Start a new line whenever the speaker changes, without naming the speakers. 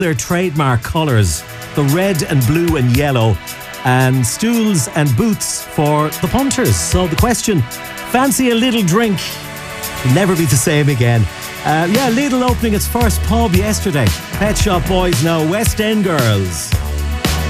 their trademark colours, the red and blue and yellow, and stools and boots for the punters. So the question, fancy a little drink? Will never be the same again. Lidl opening its first pub yesterday. Pet Shop Boys now, West End Girls.